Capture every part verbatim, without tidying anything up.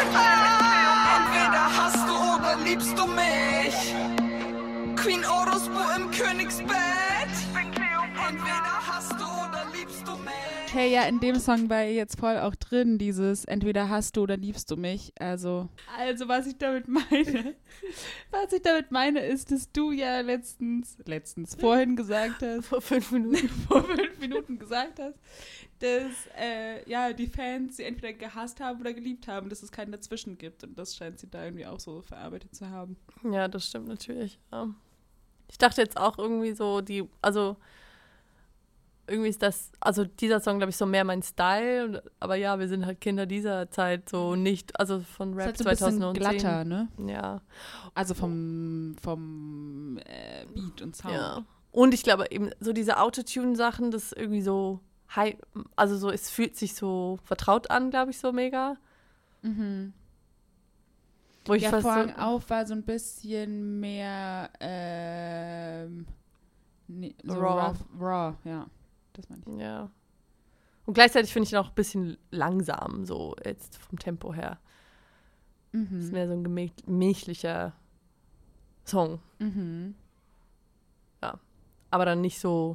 Entweder hast du oder liebst du mich. Queen Orospo im Königsbett. Entweder hast du oder liebst du mich. Hey, ja, in dem Song war jetzt voll auch drin, dieses entweder hast du oder liebst du mich. Also, also was ich damit meine, was ich damit meine, ist, dass du ja letztens, letztens vorhin gesagt hast, Vor fünf Minuten. vor fünf Minuten gesagt hast, dass äh, ja, die Fans sie entweder gehasst haben oder geliebt haben, dass es keinen dazwischen gibt. Und das scheint sie da irgendwie auch so verarbeitet zu haben. Ja, das stimmt natürlich. Ja. Ich dachte jetzt auch irgendwie so, die, also irgendwie ist das, also dieser Song, glaube ich, so mehr mein Style, aber ja, wir sind halt Kinder dieser Zeit, so nicht, also von Rap ist halt so ein bisschen zweitausendzehn. glatter, ne? Ja. Also vom, vom äh, Beat und Sound. Ja. Und ich glaube eben, so diese Autotune-Sachen, das ist irgendwie so, high, also so, es fühlt sich so vertraut an, glaube ich, so mega. Mhm. Wo ich Ja, fast Vorhang so, auf war so ein bisschen mehr ähm, nee, so Raw. rough, raw, ja. Das meine ich. ja. Und gleichzeitig finde ich ihn auch ein bisschen langsam, so jetzt vom Tempo her. Mhm. Ist mehr so ein gemä- gemächlicher Song. Mhm. Aber dann nicht so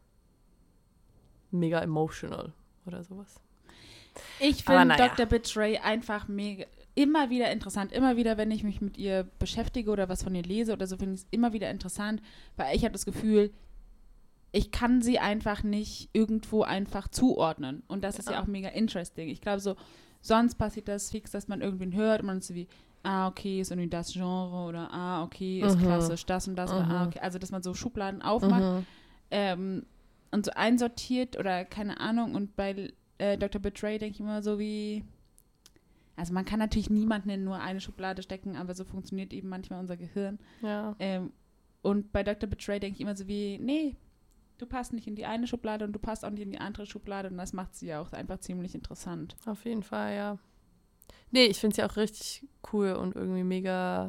mega emotional oder sowas. Ich Aber finde naja. Doktor Betray einfach mega, immer wieder interessant. Immer wieder, wenn ich mich mit ihr beschäftige oder was von ihr lese oder so, finde ich es immer wieder interessant, weil ich habe das Gefühl, ich kann sie einfach nicht irgendwo einfach zuordnen. Und das ist ja Ja. auch mega interesting. Ich glaube so, sonst passiert das fix, dass man irgendwen hört und man ist so wie, ah, okay, ist irgendwie das Genre oder ah, okay, ist Mhm. klassisch, das und das oder Mhm. ah, okay. Also, dass man so Schubladen aufmacht Mhm. ähm, und so einsortiert oder keine Ahnung. Und bei äh, Doktor Betray denke ich immer so wie, also man kann natürlich niemanden in nur eine Schublade stecken, aber so funktioniert eben manchmal unser Gehirn. Ja. Ähm, und bei Doktor Betray denke ich immer so wie, nee, du passt nicht in die eine Schublade und du passt auch nicht in die andere Schublade und das macht sie ja auch einfach ziemlich interessant. Auf jeden Fall, ja. Nee, ich finde sie auch richtig cool und irgendwie mega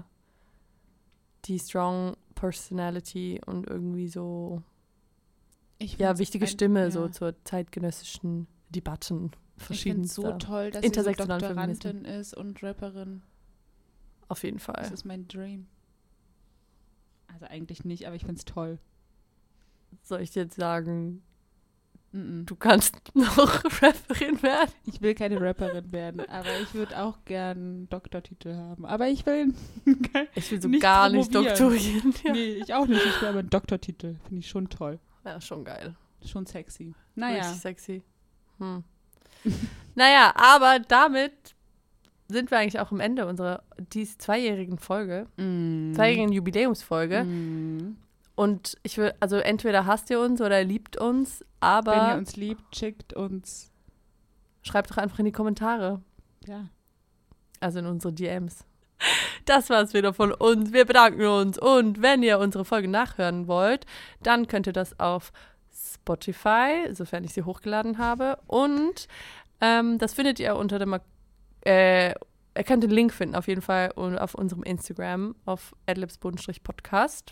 die strong Personality und irgendwie so, Ich ja, find's wichtige ein- Stimme ja. so zur zeitgenössischen Debatten. Ich finde es Verschiedenster. so toll, dass sie so Intersektionalen Doktorandin ist und Rapperin. Auf jeden Das Fall. ist mein Dream. Also eigentlich nicht, aber ich finde es toll. Soll ich dir jetzt sagen, Mm-mm. du kannst noch Rapperin werden? Ich will keine Rapperin werden, aber ich würde auch gern einen Doktortitel haben. Aber ich will Ich will so Nicht gar nicht promovieren. doktorieren. Ja. nee, ich auch nicht. Ich will aber einen Doktortitel. Finde ich schon toll. ja, schon geil. Schon sexy. Naja. Richtig sexy. Hm. Naja, aber damit sind wir eigentlich auch am Ende unserer dies zweijährigen Folge, Mm. zweijährigen Jubiläumsfolge. Mm. Und ich will, also entweder hasst ihr uns oder liebt uns, Wenn aber ihr uns liebt, schickt uns. schreibt doch einfach in die Kommentare, Ja. also in unsere D Ms. Das war's wieder von uns. Wir bedanken uns. Und wenn ihr unsere Folge nachhören wollt, dann könnt ihr das auf Spotify, sofern ich sie hochgeladen habe. Und ähm, das findet ihr unter dem, äh, ihr könnt den Link finden auf jeden Fall und auf unserem Instagram auf adlibs-podcast.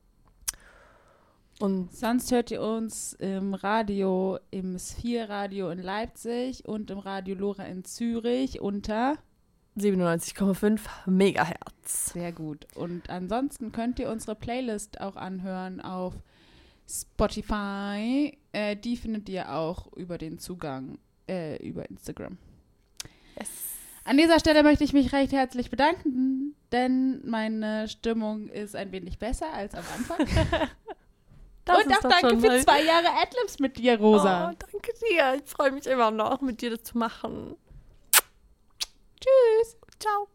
Und Sonst hört ihr uns im Radio, im Sphere-Radio in Leipzig und im Radio Lora in Zürich unter. siebenundneunzig Komma fünf Megahertz. Sehr gut. Und ansonsten könnt ihr unsere Playlist auch anhören auf Spotify. Äh, die findet ihr auch über den Zugang äh, über Instagram. Yes. An dieser Stelle möchte ich mich recht herzlich bedanken, denn meine Stimmung ist ein wenig besser als am Anfang. Das Und ist auch doch danke schon für mal- zwei Jahre Adlibs mit dir, Rosa. Oh, danke dir. Ich freue mich immer noch, mit dir das zu machen. Tschüss. Ciao.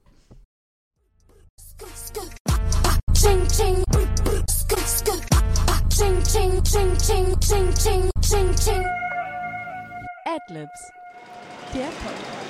Ching ching, skunk skunk. Ching ching ching ching ching ching ching ching. Adlibs, der Podcast.